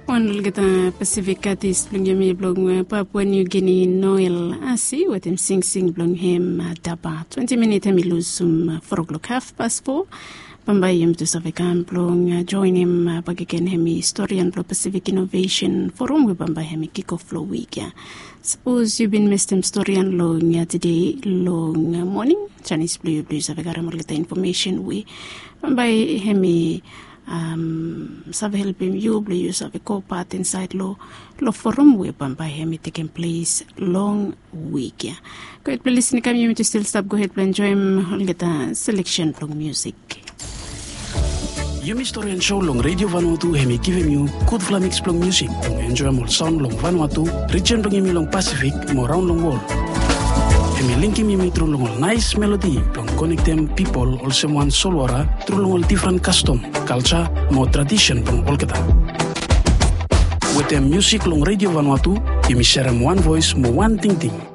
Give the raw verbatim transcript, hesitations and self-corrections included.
One kita Pacific Katis blong yami blong Papua New Guinea Noel Asi with him sing sing blong him daba twenty minutes hemi lose some four o'clock half past four. Pambay yum to Savikan blong join him bagiken hemi historian blong Pacific Innovation Forum we Pambay hemi kick off flow week ya. Suppose you've been missed him historian long today long morning Chinese blue blue Savigara Morgata information we Pambay hemi um sabe help him you blue use of a co-part inside law law forum we by him taking place long week yeah go ahead please listen come you to still stop go ahead and enjoy him get a selection from music. Yumi Historian Show long Radio Vanuatu hemi give you good flamix long music long enjoy more sound long Vanuatu region long yumi long Pacific more round long world hemi linking yumi through long nice melody long connect them people all someone solwara through long different custom culture more tradition long all kita with them music long Radio Vanuatu yumi share one voice mo one thing thing